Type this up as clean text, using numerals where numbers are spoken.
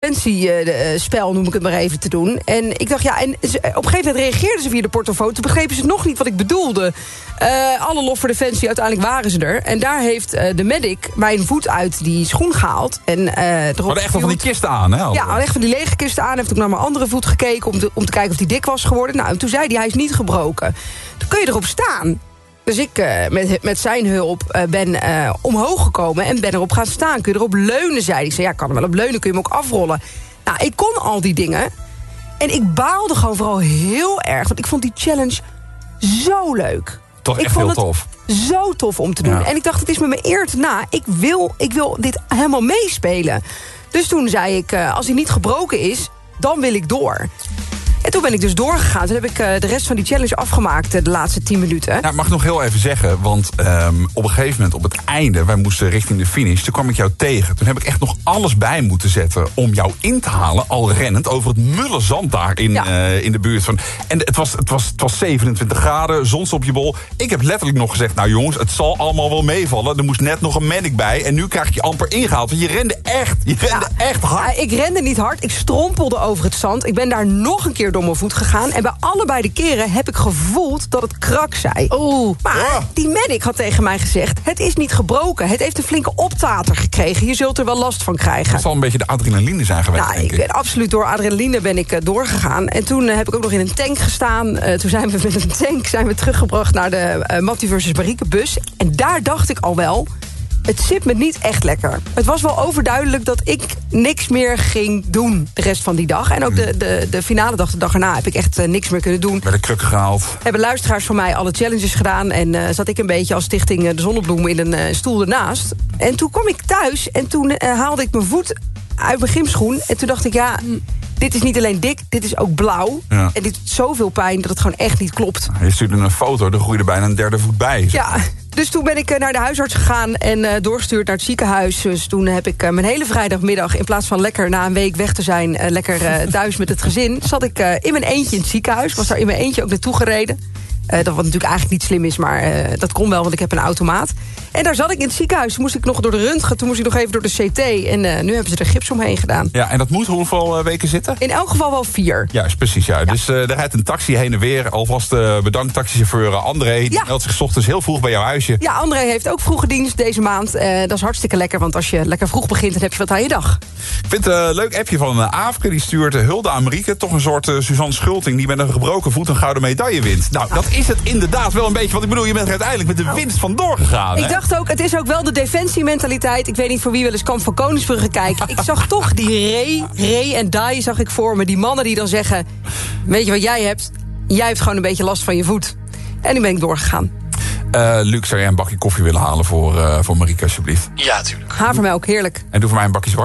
spel, noem ik het maar even, te doen. En ik dacht, en op een gegeven moment reageerden ze via de portofoon. Toen begrepen ze nog niet wat ik bedoelde. Alle lof voor Defensie, uiteindelijk waren ze er. En daar heeft de medic mijn voet uit die schoen gehaald. En hadden echt wel van die kisten aan, hè? Ja, hadden echt van die lege kisten aan. Heeft ook naar mijn andere voet gekeken om te kijken of die dik was geworden. Nou, en toen zei hij is niet gebroken. Toen kun je erop staan. Dus ik met zijn hulp ben omhoog gekomen en ben erop gaan staan. Kun je erop leunen, zei hij. Ik zei, ik kan er wel op leunen, kun je hem ook afrollen. Nou, ik kon al die dingen. En ik baalde gewoon vooral heel erg. Want ik vond die challenge zo leuk. Toch echt heel tof. Zo tof om te doen. Ja. En ik dacht, het is me mijn eer te na. Ik wil dit helemaal meespelen. Dus toen zei ik, als hij niet gebroken is, dan wil ik door. En toen ben ik dus doorgegaan. Toen heb ik de rest van die challenge afgemaakt de laatste 10 minuten. Nou, mag ik nog heel even zeggen, want op een gegeven moment op het einde, wij moesten richting de finish, toen kwam ik jou tegen. Toen heb ik echt nog alles bij moeten zetten om jou in te halen, al rennend, over het mulle zand daar in de buurt van. En het was 27 graden, zons op je bol. Ik heb letterlijk nog gezegd, nou jongens, het zal allemaal wel meevallen. Er moest net nog een medic bij en nu krijg ik je amper ingehaald. Want je rende echt hard. Ik rende niet hard, ik strompelde over het zand. Ik ben daar nog een keer door mijn voet gegaan. En bij allebei de keren heb ik gevoeld dat het krak zei. Maar die medic had tegen mij gezegd, het is niet gebroken. Het heeft een flinke optater gekregen. Je zult er wel last van krijgen. Het zal een beetje de adrenaline zijn geweest, denk ik. Ben absoluut door adrenaline ben ik doorgegaan. En toen heb ik ook nog in een tank gestaan. Toen zijn we met een tank teruggebracht naar de Mattie versus Marieke bus. En daar dacht ik al wel, het zit me niet echt lekker. Het was wel overduidelijk dat ik niks meer ging doen de rest van die dag. En ook de finale dag, de dag erna, heb ik echt niks meer kunnen doen. Bij de kruk gehaald. Hebben luisteraars van mij alle challenges gedaan. En zat ik een beetje als stichting De Zonnebloem in een stoel ernaast. En toen kwam ik thuis en toen haalde ik mijn voet uit mijn gymschoen. En toen dacht ik, dit is niet alleen dik, dit is ook blauw. Ja. En dit doet zoveel pijn dat het gewoon echt niet klopt. Je stuurde een foto, er groeide bijna een derde voet bij. Ja. Dus toen ben ik naar de huisarts gegaan en doorgestuurd naar het ziekenhuis. Dus toen heb ik mijn hele vrijdagmiddag, in plaats van lekker na een week weg te zijn, lekker thuis met het gezin, zat ik in mijn eentje in het ziekenhuis. Was daar in mijn eentje ook naartoe gereden. Dat wat natuurlijk eigenlijk niet slim is, maar dat kon wel, want ik heb een automaat. En daar zat ik in het ziekenhuis. Toen moest ik nog door de röntgen, toen moest ik nog even door de CT. En nu hebben ze er gips omheen gedaan. Ja, en dat moet hoeveel weken zitten? In elk geval wel 4. Juist, precies. Ja. Dus er rijdt een taxi heen en weer. Alvast bedankt taxichauffeur André. Die meldt zich 's ochtends heel vroeg bij jouw huisje. Ja, André heeft ook vroege dienst deze maand. Dat is hartstikke lekker, want als je lekker vroeg begint, dan heb je wat aan je dag. Ik vind het een leuk appje van Aafke. Die stuurt hulde aan Marieke. Toch een soort Suzanne Schulting die met een gebroken voet een gouden medaille wint. Nou, dat is het inderdaad wel een beetje. Want ik bedoel, je bent er uiteindelijk met de winst vandoor gegaan. Ik dacht ook, het is ook wel de defensiementaliteit. Ik weet niet voor wie wel eens Kamp van Koningsbrugge kijkt. Ik zag toch die Ray en Dai zag ik voor me. Die mannen die dan zeggen, weet je wat jij hebt? Jij hebt gewoon een beetje last van je voet. En nu ben ik doorgegaan. Luc, zou jij een bakje koffie willen halen voor Marieke alsjeblieft? Ja, tuurlijk. Havermelk, heerlijk. En doe voor mij een bakje zwart.